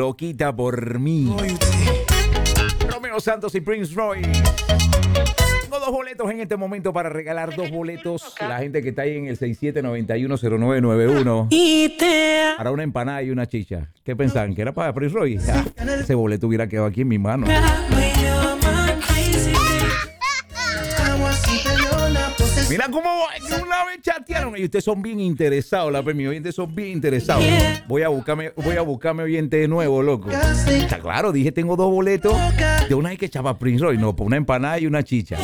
Loquita por mí. Romeo Santos y Prince Royce. Tengo 2 boletos en este momento para regalar 2 boletos. La gente que está ahí en el 67910991. Para una empanada y una chicha. ¿Qué pensaban? ¿Que era para Prince Royce? Ese boleto hubiera quedado aquí en mi mano. Mira cómo una vez chatearon y ustedes son bien interesados, mis oyentes son bien interesados. Voy a buscarme oyente de nuevo, loco. Está claro, dije tengo 2 boletos de una vez que echaba Prince Royce, no, para una empanada y una chicha.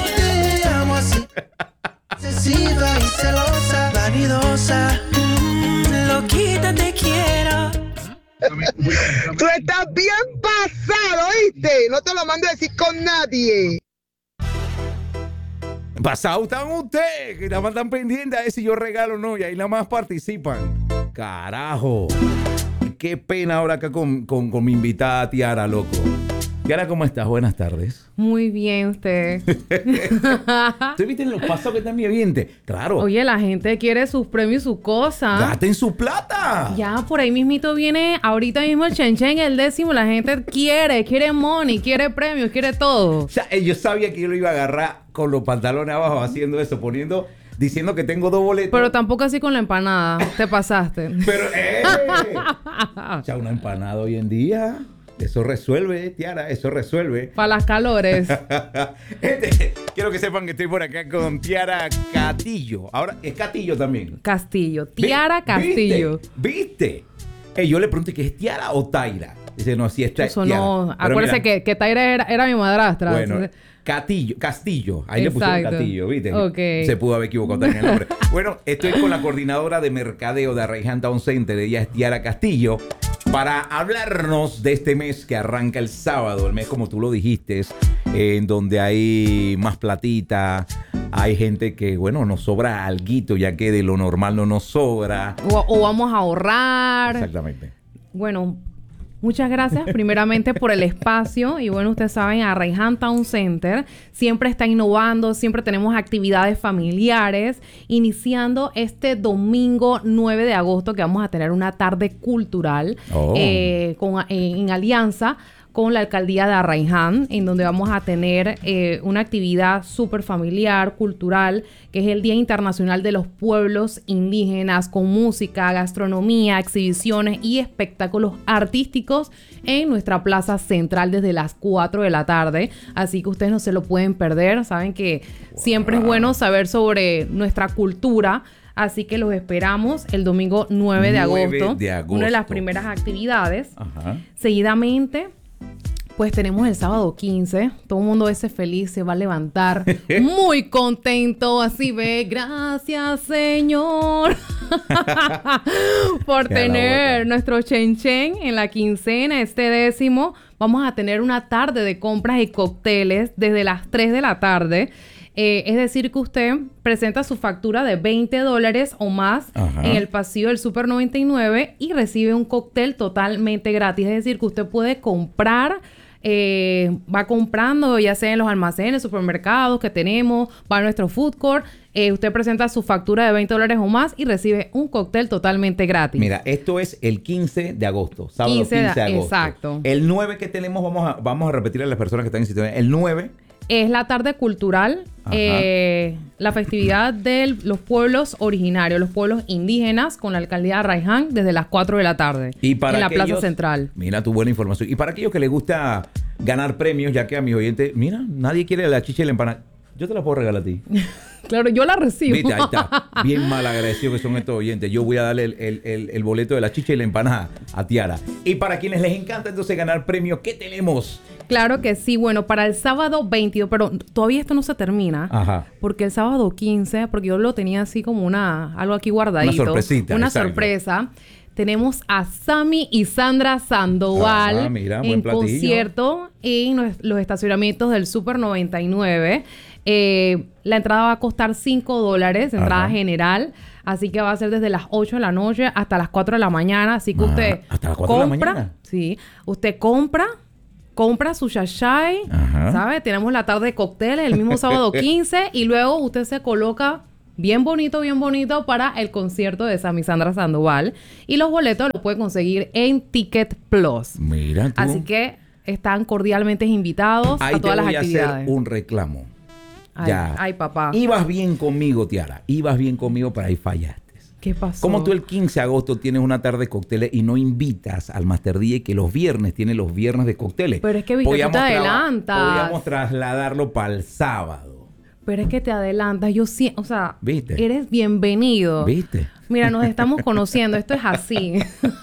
Excesiva y celosa, vanidosa, loquita te quiero. Tú estás bien pasado, ¿oíste? No te lo mando a decir con nadie. Pasado están ustedes, que nada más están pendientes a ver si yo regalo o no, y ahí nada más participan. Carajo. Qué pena ahora acá con mi invitada Tiara, loco. Tiara, ¿cómo estás? Buenas tardes. Muy bien, usted. ¿Usted viste los pasos que está mi oyente? Claro. Oye, la gente quiere sus premios y sus cosas. ¡Gasten su plata! Ya, por ahí mismito viene ahorita mismo el Chen Chen, el 10º. La gente quiere money, quiere premios, quiere todo. O sea, yo sabía que yo lo iba a agarrar con los pantalones abajo haciendo eso, diciendo que tengo 2 boletos. Pero tampoco así con la empanada. Te pasaste. Pero, o sea, una empanada hoy en día... Eso resuelve, Tiara, eso resuelve. Para las calores. Quiero que sepan que estoy por acá con Tiara Castillo. Ahora, es Castillo también. Castillo. Tiara Castillo. ¿Viste? Yo le pregunté que es Tiara o Taira. Dice, no, si es Tiara. Eso no. Acuérdese que Taira era mi madrastra. Bueno, Castillo. Ahí exacto. Le pusieron Castillo, ¿viste? Okay. Se pudo haber equivocado también el nombre. Bueno, estoy con la coordinadora de mercadeo de Arraiján Town Center. Ella es Tiara Castillo. Para hablarnos de este mes que arranca el sábado, el mes como tú lo dijiste, en donde hay más platita, hay gente que, bueno, nos sobra alguito, ya que de lo normal no nos sobra. O vamos a ahorrar. Exactamente. Bueno, muchas gracias primeramente por el espacio. Y bueno, ustedes saben, Arraiján Town Center siempre está innovando, siempre tenemos actividades familiares. Iniciando este domingo 9 de agosto que vamos a tener una tarde cultural en alianza con la alcaldía de Arraiján, en donde vamos a tener una actividad súper familiar, cultural, que es el Día Internacional de los Pueblos Indígenas, con música, gastronomía, exhibiciones y espectáculos artísticos en nuestra plaza central desde las 4 de la tarde. Así que ustedes no se lo pueden perder. Saben que siempre es bueno saber sobre nuestra cultura. Así que los esperamos el domingo 9 de agosto. Una de las primeras actividades. Ajá. Seguidamente, pues tenemos el sábado 15. Todo el mundo ese feliz se va a levantar muy contento. Así ve, gracias Señor por tener nuestro Chen Chen en la quincena, este 10º. Vamos a tener una tarde de compras y cócteles desde las 3 de la tarde. Es decir que usted presenta su factura de $20 o más en el pasillo del Super 99 y recibe un cóctel totalmente gratis. Es decir que usted puede comprar, va comprando ya sea en los almacenes, supermercados que tenemos, va a nuestro food court. Usted presenta su factura de $20 o más y recibe un cóctel totalmente gratis. Mira, esto es el 15 de agosto, sábado 15 de agosto. Exacto. El 9 que tenemos, vamos a repetir a las personas que están en sintonía. El 9... es la tarde cultural, la festividad de los pueblos originarios, los pueblos indígenas, con la alcaldía de Arraiján desde las 4 de la tarde y para en la aquellos, plaza central. Mira tu buena información. Y para aquellos que les gusta ganar premios, ya que a mis oyentes, mira, nadie quiere la chicha y la empanada. Yo te la puedo regalar a ti. Claro, yo la recibo. Viste, ahí está. Bien mal agradecidos que son estos oyentes. Yo voy a darle el boleto de la chicha y la empanada a Tiara. Y para quienes les encanta entonces ganar premios, ¿qué tenemos? Claro que sí. Bueno, para el sábado 22, pero todavía esto no se termina. Ajá. Porque el sábado 15, porque yo lo tenía así como algo aquí guardadito. Una sorpresita. Una exacto. Sorpresa. Tenemos a Sammy y Sandra Sandoval mira, en concierto en los estacionamientos del Super 99. La entrada va a costar $5, entrada general. Así que va a ser desde las 8 de la noche hasta las 4 de la mañana. Así que usted ¿hasta las 4 de la mañana? Sí. Usted compra su chachay, ¿sabe? Tenemos la tarde de cócteles el mismo sábado 15 y luego usted se coloca bien bonito para el concierto de Sammy Sandra Sandoval. Y los boletos los puede conseguir en Ticket Plus. Mira tú. Así que están cordialmente invitados Ahí a todas te las voy a actividades. hacer un reclamo. Ay, Ya. ay, papá. Ibas bien conmigo, Tiara. Ibas bien conmigo, pero ahí fallaste. ¿Qué pasó? Como tú el 15 de agosto tienes una tarde de cócteles y no invitas al Master DJ que los viernes tiene los viernes de cócteles. Pero es que, Víctor, tú te adelantas. Podríamos trasladarlo para el sábado. Pero es que te adelantas. Yo sí, o sea, ¿Viste? eres bienvenido. ¿Viste? Mira, nos estamos conociendo. Esto es así.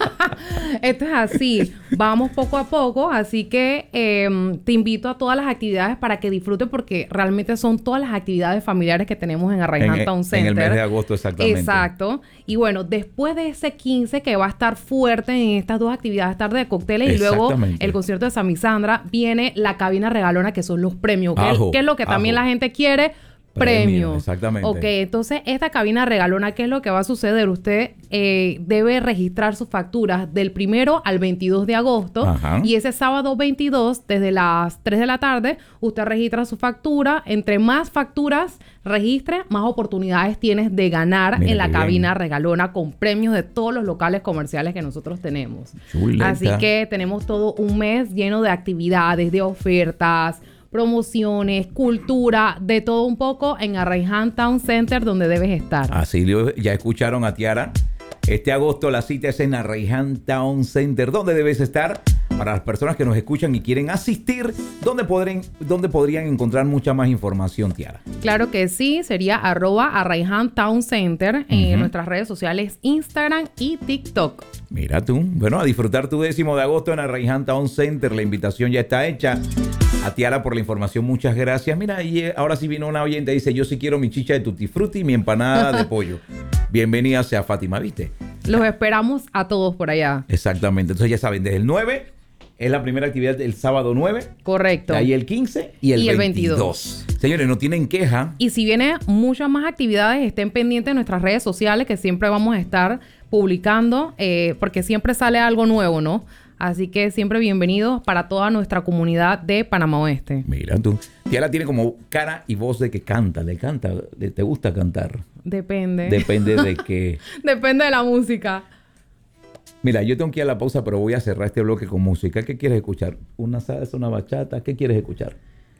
Esto es así. Vamos poco a poco. Así que te invito a todas las actividades para que disfrutes porque realmente son todas las actividades familiares que tenemos en Arraiján Town Center. En el mes de agosto, exactamente. Exacto. Y bueno, después de ese 15 que va a estar fuerte en estas dos actividades, tarde de cócteles y luego Exactamente. el concierto de Sammy Sandra, viene la cabina regalona que son los premios. Ajo, ¿Qué es lo que también ajo. la gente quiere? Premio, Premios. exactamente. Ok, entonces esta cabina regalona, ¿qué es lo que va a suceder? Usted debe registrar sus facturas del 1 al 22 de agosto. Ajá. Y ese sábado 22, desde las 3 de la tarde, usted registra su factura. Entre más facturas registre, más oportunidades tienes de ganar Mira en la qué cabina bien. regalona con premios de todos los locales comerciales que nosotros tenemos. Chuleta. Así que tenemos todo un mes lleno de actividades, de ofertas, promociones, cultura, de todo un poco en Arraiján Town Center, donde debes estar. Así ya escucharon a Tiara. Este agosto la cita es en Arraiján Town Center. ¿Dónde debes estar? Para las personas que nos escuchan y quieren asistir, ¿dónde podrían encontrar mucha más información, Tiara? Claro que sí, sería @Arraiján Town Center en nuestras redes sociales Instagram y TikTok. Mira tú. Bueno, a disfrutar tu 10º de agosto en Arraiján Town Center. La invitación ya está hecha. A Tiara por la información, muchas gracias. Mira, y ahora sí vino una oyente y dice, yo sí quiero mi chicha de tutti frutti y mi empanada de pollo. Bienvenida sea Fátima, ¿viste? Los esperamos a todos por allá. Exactamente. Entonces ya saben, desde el 9 es la primera actividad del sábado 9. Correcto. De ahí el 15 y el 22. Señores, no tienen queja. Y si vienen muchas más actividades, estén pendientes de nuestras redes sociales que siempre vamos a estar publicando porque siempre sale algo nuevo, ¿no? Así que siempre bienvenidos para toda nuestra comunidad de Panamá Oeste. Mira tú. Tiara tiene como cara y voz de que canta. ¿Te gusta cantar? Depende. Depende de que... Depende de la música. Mira, yo tengo que ir a la pausa, pero voy a cerrar este bloque con música. ¿Qué quieres escuchar? ¿Una salsa, una bachata? ¿Qué quieres escuchar?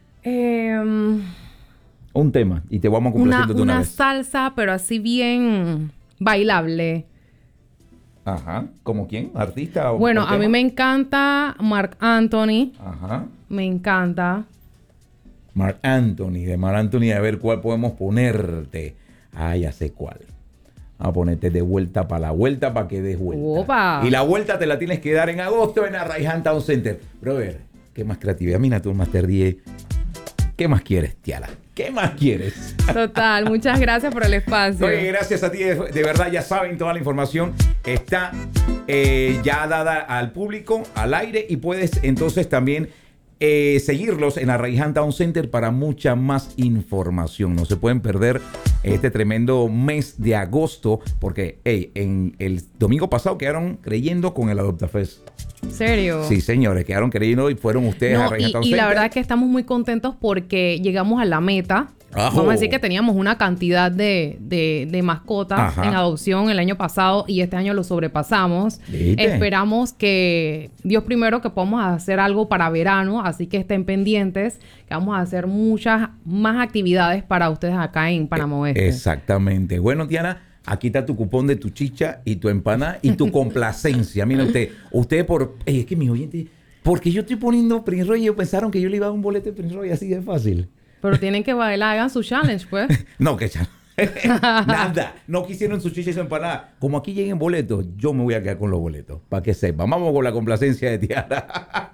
Un tema. Y te vamos complaciendo de una Una vez. salsa, pero así bien bailable. Ajá. ¿Como quién? ¿Artista o Bueno, o a mí tema? me encanta Marc Anthony. Ajá. Me encanta. Marc Anthony. De Marc Anthony, a ver cuál podemos ponerte. Ah, ya sé cuál. Vamos a ponerte de vuelta para la vuelta para que des vuelta. Opa. Y la vuelta te la tienes que dar en agosto en Arraiján Town Center. Brother, ¿qué más creatividad? Mira tú, Master DJ. ¿Qué más quieres, Tiara? ¿Qué más quieres? Total, muchas gracias por el espacio. Oye, gracias a ti. De verdad, ya saben, toda la información está ya dada al público, al aire. Y puedes entonces también seguirlos en Arraiján Town Center para mucha más información. No se pueden perder este tremendo mes de agosto porque en el domingo pasado quedaron creyendo con el AdoptaFest. ¿Serio? Sí, señores, quedaron creyendo y fueron ustedes a No, Arraiján Town y Center. la verdad es que estamos muy contentos porque llegamos a la meta. Ajo. Vamos a decir que teníamos una cantidad de mascotas Ajá. en adopción el año pasado y este año lo sobrepasamos. ¿Viste? Esperamos que, Dios primero, que podamos hacer algo para verano, así que estén pendientes, que vamos a hacer muchas más actividades para ustedes acá en Panamá Oeste. Exactamente. Bueno, Diana, aquí está tu cupón de tu chicha y tu empanada y tu complacencia. Mira usted es que mis oyentes, porque yo estoy poniendo Prince Roy y ellos pensaron que yo le iba a dar un boleto de Prince Roy así de fácil. Pero tienen que bailar, hagan su challenge, pues. No, que nada. No quisieron su chicha y su empanada. Como aquí lleguen boletos, yo me voy a quedar con los boletos. Para que sepan. Vamos con la complacencia de Tiara.